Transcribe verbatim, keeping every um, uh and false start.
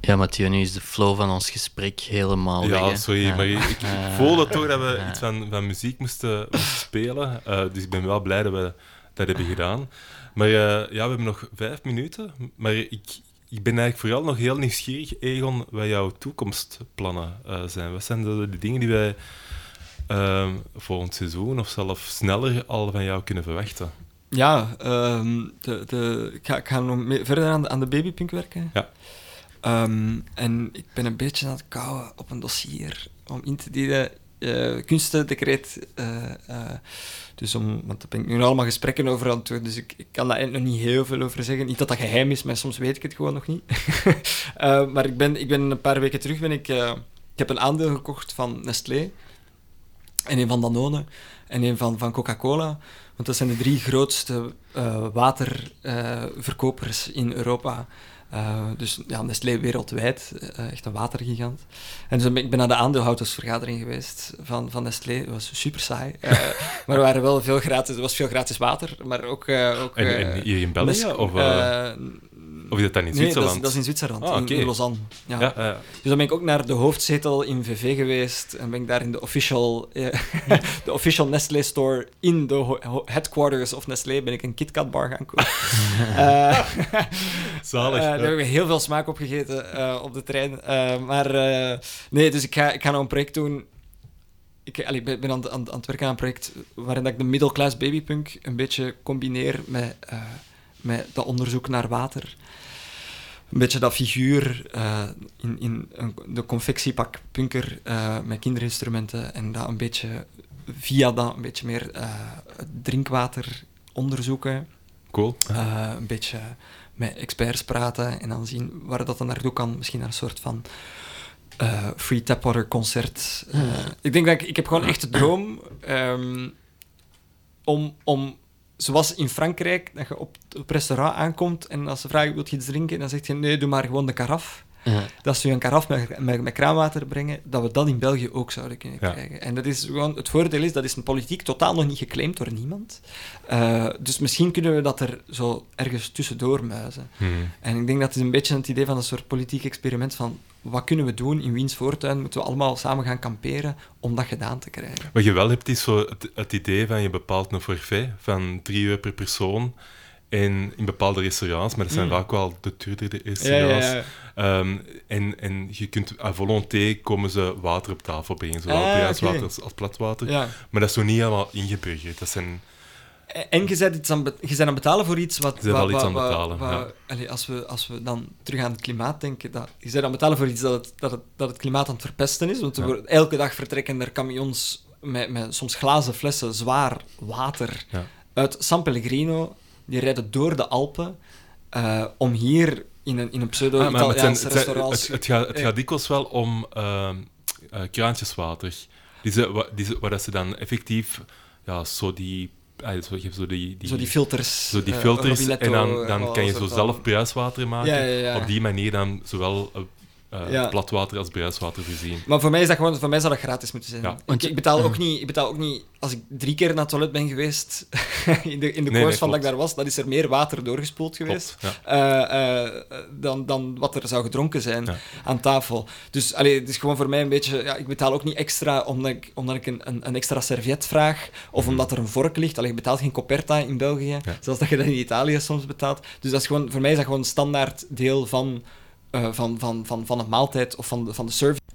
Ja, Mathieu, nu is de flow van ons gesprek helemaal Ja, weg. Ja, sorry, uh, maar ik, ik uh, voelde toch dat we uh, iets van, van muziek moesten, moesten spelen. Uh, dus ik ben wel blij dat we dat hebben gedaan. Maar uh, ja, we hebben nog vijf minuten. Maar ik, ik ben eigenlijk vooral nog heel nieuwsgierig, Egon, wat jouw toekomstplannen uh, zijn. Wat zijn de, de dingen die wij uh, volgend seizoen of zelfs sneller al van jou kunnen verwachten? Ja, um, de, de, ik, ga, ik ga nog mee, verder aan de, aan de babypunk werken. Ja. Um, en ik ben een beetje aan het kouwen op een dossier om in te dienen. Uh, kunstendecreet. Uh, uh, dus om, want daar ben ik nu allemaal gesprekken over aan het doen, dus ik, ik kan daar eigenlijk nog niet heel veel over zeggen. Niet dat dat geheim is, maar soms weet ik het gewoon nog niet. uh, maar ik ben, ik ben een paar weken terug, ben ik, uh, ik heb een aandeel gekocht van Nestlé, en een van Danone, en een van, van Coca-Cola. Want dat zijn de drie grootste uh, waterverkopers uh, in Europa. Uh, dus ja, Nestlé wereldwijd, uh, echt een watergigant. En dus ik ben naar de aandeelhoudersvergadering geweest van, van Nestlé. Dat was super saai. Uh, maar er waren wel veel gratis, er was veel gratis water, maar ook... Uh, ook en, en hier in België? Nes- of, uh, of is dat dan in Zwitserland? Nee, dat is, dat is in Zwitserland, ah, okay. in, in Lausanne. Ja. Ja, uh, dus dan ben ik ook naar de hoofdzetel in V V geweest en ben ik daar in de official, uh, de official Nestlé store in de ho- headquarters of Nestlé ben ik een KitKat bar gaan kopen. uh, Zalig. Uh, daar hebben we heel veel smaak op gegeten uh, op de trein. Uh, maar uh, nee, dus ik ga, ik ga nou een project doen. Ik allee, ben aan, aan, aan het werken aan een project waarin dat ik de middle-class babypunk een beetje combineer met, uh, met dat onderzoek naar water. Een beetje dat figuur uh, in, in een, de confectiepakpunker uh, met kinderinstrumenten en dat een beetje via dat een beetje meer uh, drinkwater onderzoeken. Cool. Uh, een beetje met experts praten en dan zien waar dat dan naartoe kan. Misschien naar een soort van uh, free tapwater concert. Uh, mm. Ik denk dat ik, ik heb gewoon echt de droom um, om, om, zoals in Frankrijk, dat je op het restaurant aankomt en als ze vragen, wil je iets drinken? Dan zeg je, nee, doe maar gewoon de karaf. Uh-huh. Dat ze je een karaf met, met, met kraanwater brengen, dat we dat in België ook zouden kunnen ja. krijgen. En dat is gewoon, het voordeel is, dat is een politiek totaal nog niet geclaimd door niemand. Uh, dus misschien kunnen we dat er zo ergens tussendoor muizen. Hmm. En ik denk dat het een beetje het idee van een soort politiek experiment van wat kunnen we doen, in wiens voortuin moeten we allemaal samen gaan kamperen om dat gedaan te krijgen. Wat je wel hebt, is zo het, het idee van je bepaalt een forfait van drie euro per persoon en in bepaalde restaurants, maar dat zijn mm. vaak wel de duurdere restaurants. Ja, ja, ja. Um, en, en je kunt à volonté komen ze water op tafel brengen, zowel ah, bruiswater okay. als, als platwater. Ja. Maar dat is nog niet helemaal ingeburgerd. Dat zijn... En je bent, iets aan be- je bent aan betalen voor iets wat... Je bent wel iets aan betalen, wa- wa- ja. Allee, als, we, als we dan terug aan het klimaat denken, dat, je bent aan betalen voor iets dat het, dat het, dat het klimaat aan het verpesten is. Want ja. er, elke dag vertrekken er camions met, met soms glazen flessen zwaar water ja. uit San Pellegrino. Die rijden door de Alpen uh, om hier in een, in een pseudo-Italiaanse ah, restaurant... Het, het, gaat, het gaat dikwijls wel om uh, uh, kraantjeswater. Die ze, die ze, waar ze dan effectief ja, zo die... Ah, zo, zo, die, die, zo die filters. Zo die filters uh, en dan, dan kan je zo zelf bruiswater maken. Ja, ja, ja. Op die manier dan zowel... Uh, Uh, ja. platwater als bruiswater voorzien. Maar voor mij is dat gewoon, voor mij zou dat gratis moeten zijn. Ja. Want ik betaal ook niet, ik betaal ook niet, als ik drie keer naar het toilet ben geweest in de, in de nee, koers nee, van dat ik daar was, dat is er meer water doorgespoeld geweest ja. uh, uh, dan, dan wat er zou gedronken zijn ja. aan tafel. Dus allee, het is gewoon voor mij een beetje, ja, ik betaal ook niet extra omdat ik, omdat ik een, een, een extra serviet vraag of mm. omdat er een vork ligt. Allee, je betaalt geen coperta in België, ja. zoals dat je dat in Italië soms betaalt. Dus dat is gewoon, voor mij is dat gewoon een standaard deel van Uh, van, van, van, van een maaltijd of van de, van de service